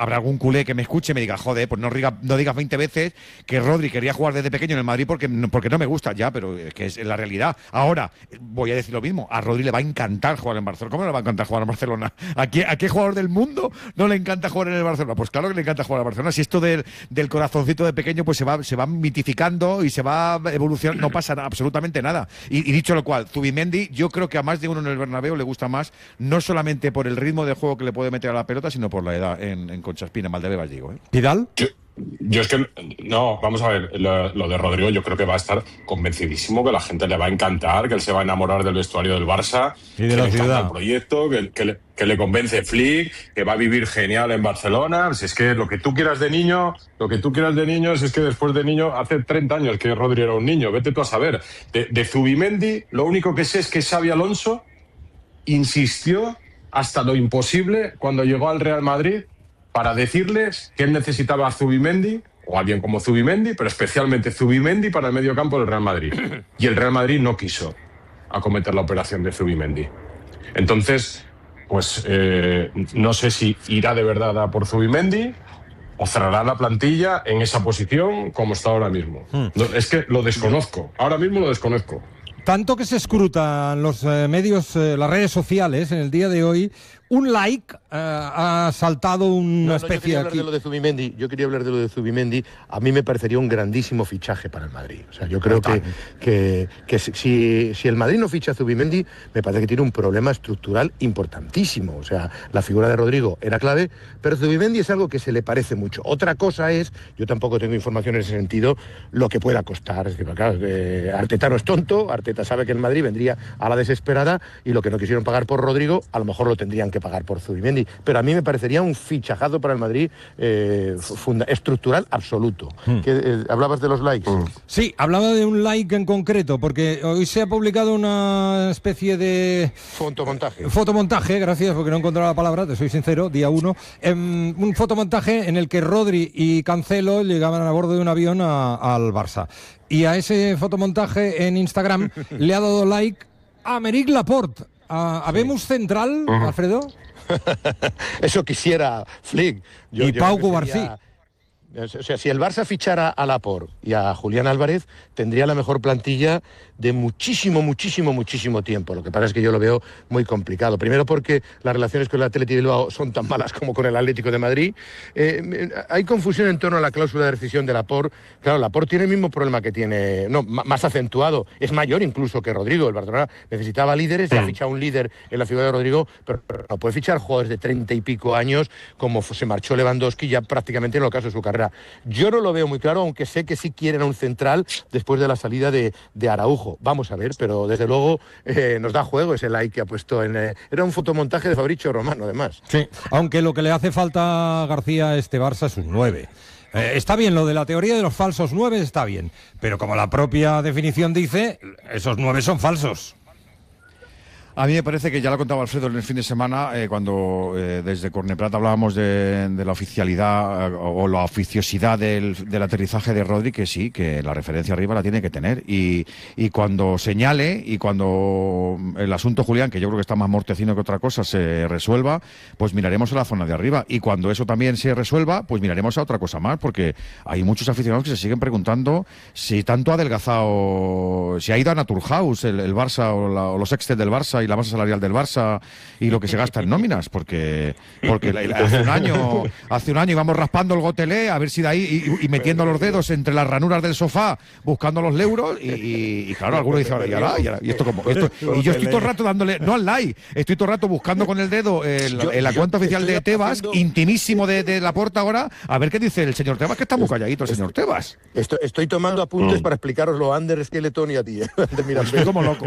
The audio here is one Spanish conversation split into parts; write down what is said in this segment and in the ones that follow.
habrá algún culé que me escuche y me diga, joder, pues no digas 20 veces que Rodri quería jugar desde pequeño en el Madrid porque no me gusta ya, pero es que es la realidad. Ahora, voy a decir lo mismo, a Rodri le va a encantar jugar en Barcelona. ¿Cómo no le va a encantar jugar en Barcelona? ¿A qué jugador del mundo no le encanta jugar en el Barcelona? Pues claro que le encanta jugar en Barcelona. Si esto del corazoncito de pequeño pues se va mitificando y se va evolucionando, no pasa absolutamente nada. Y dicho lo cual, Zubimendi, yo creo que a más de uno en el Bernabéu le gusta más, no solamente por el ritmo de juego que le puede meter a la pelota, sino por la edad en Conchaspina, en Valdebebas, digo. ¿Pidal? Yo es que, no, vamos a ver, lo de Rodrigo yo creo que va a estar convencidísimo, que la gente le va a encantar, que él se va a enamorar del vestuario del Barça, y de la ciudad. El proyecto, que le convence Flick, que va a vivir genial en Barcelona. Si es que lo que tú quieras de niño, si es que después de niño, hace 30 años que Rodri era un niño, vete tú a saber. De Zubimendi, lo único que sé es que Xabi Alonso insistió hasta lo imposible cuando llegó al Real Madrid para decirles que él necesitaba a Zubimendi, o alguien como Zubimendi, pero especialmente Zubimendi para el medio campo del Real Madrid. Y el Real Madrid no quiso acometer la operación de Zubimendi. Entonces, pues no sé si irá de verdad a por Zubimendi o cerrará la plantilla en esa posición como está ahora mismo. Es que lo desconozco, ahora mismo lo desconozco. Tanto que se escrutan los medios, las redes sociales en el día de hoy, un like ha saltado una especie de... Yo quería hablar de lo de Zubimendi. A mí me parecería un grandísimo fichaje para el Madrid. O sea, yo creo que si el Madrid no ficha a Zubimendi, me parece que tiene un problema estructural importantísimo. O sea, la figura de Rodrigo era clave, pero Zubimendi es algo que se le parece mucho. Otra cosa es, yo tampoco tengo información en ese sentido, lo que pueda costar. Es decir, claro, Arteta no es tonto, Arteta sabe que el Madrid vendría a la desesperada y lo que no quisieron pagar por Rodrigo, a lo mejor lo tendrían que pagar por Zubimendi, pero a mí me parecería un fichajazo para el Madrid estructural absoluto. ¿Hablabas de los likes? Sí, hablaba de un like en concreto, porque hoy se ha publicado una especie de... Fotomontaje, gracias, porque no he encontrado la palabra, te soy sincero, día 1. Un fotomontaje en el que Rodri y Cancelo llegaban a bordo de un avión al Barça. Y a ese fotomontaje en Instagram le ha dado like a Aymeric Laporte. ¿Habemos central, Alfredo? Eso quisiera Flick. Y Pau Cubarsí. O sea, si el Barça fichara a Laporte y a Julián Álvarez, tendría la mejor plantilla de muchísimo tiempo. Lo que pasa es que yo lo veo muy complicado. Primero porque las relaciones con el Athletic de Bilbao son tan malas como con el Atlético de Madrid. Hay confusión en torno a la cláusula de rescisión de Laporte. Claro, Laporte tiene el mismo problema que tiene, más acentuado. Es mayor incluso que Rodrigo. El Barcelona necesitaba líderes, ya ha fichado un líder en la figura de Rodrigo, pero no puede fichar jugadores de 30 y pico años como se marchó Lewandowski ya prácticamente en el ocaso de su carrera. Yo no lo veo muy claro, aunque sé que sí quieren a un central después de la salida de Araujo. Vamos a ver, pero desde luego nos da juego ese like que ha puesto en... era un fotomontaje de Fabrizio Romano, además. Sí, aunque lo que le hace falta a García a este Barça es un 9. Está bien, lo de la teoría de los falsos 9 está bien, pero como la propia definición dice, esos 9 son falsos. A mí me parece que ya lo contaba Alfredo en el fin de semana, cuando desde Corneprat hablábamos de la oficialidad o la oficiosidad del aterrizaje de Rodri, que sí, que la referencia arriba la tiene que tener. Y cuando señale, y cuando el asunto Julián, que yo creo que está más mortecino que otra cosa, se resuelva, pues miraremos a la zona de arriba. Y cuando eso también se resuelva, pues miraremos a otra cosa más, porque hay muchos aficionados que se siguen preguntando si tanto ha adelgazado, si ha ido a Naturhaus el Barça o los Excel del Barça y la masa salarial del Barça y lo que se gasta en nóminas, porque hace un año íbamos raspando el gotelé a ver si de ahí y metiendo los dedos entre las ranuras del sofá buscando los euros y claro, algunos dicen y esto como esto, y yo estoy todo el rato dándole no al like, estoy todo el rato buscando con el dedo en la cuenta oficial de Tebas, intimísimo de Laporta ahora, a ver qué dice el señor Tebas, que está muy calladito el señor Tebas. Estoy tomando apuntes para explicaros lo Ander Skeleton y a ti. Estoy como loco.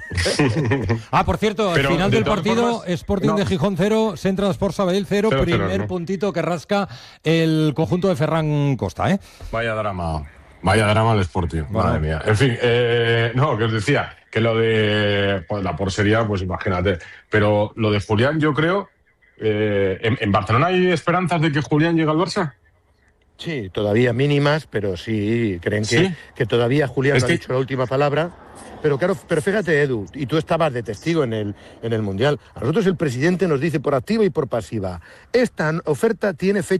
Por cierto, al final del partido, Sporting de Gijón 0, Central Sport Sabadell 0, primer puntito que rasca el conjunto de Ferran Costa, ¿eh? Vaya drama el Sporting, madre mía. En fin, que os decía, que lo de la portería, pues imagínate. Pero lo de Julián, yo creo, ¿en Barcelona hay esperanzas de que Julián llegue al Barça? Sí, todavía mínimas, pero sí, creen que todavía Julián no ha dicho la última palabra. Pero claro, fíjate, Edu, y tú estabas de testigo en el Mundial. A nosotros el presidente nos dice por activa y por pasiva, esta oferta tiene fecha